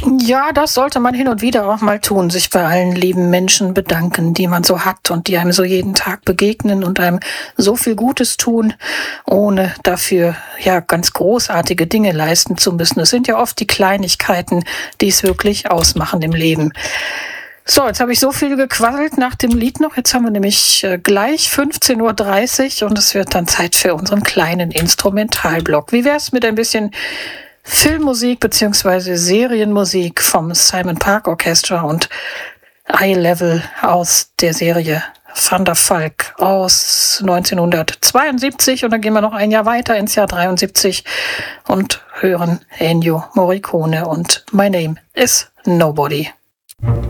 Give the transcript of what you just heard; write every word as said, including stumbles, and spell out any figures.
Ja, das sollte man hin und wieder auch mal tun, sich bei allen lieben Menschen bedanken, die man so hat und die einem so jeden Tag begegnen und einem so viel Gutes tun, ohne dafür ja ganz großartige Dinge leisten zu müssen. Es sind ja oft die Kleinigkeiten, die es wirklich ausmachen im Leben. So, jetzt habe ich so viel gequasselt nach dem Lied noch. Jetzt haben wir nämlich äh, gleich fünfzehn Uhr dreißig und es wird dann Zeit für unseren kleinen Instrumentalblock. Wie wär's mit ein bisschen Filmmusik bzw. Serienmusik vom Simon Park Orchestra und Eye Level aus der Serie Van der Valk aus neunzehnhundertzweiundsiebzig, und dann gehen wir noch ein Jahr weiter ins Jahr dreiundsiebzig und hören Ennio Morricone und My Name is Nobody.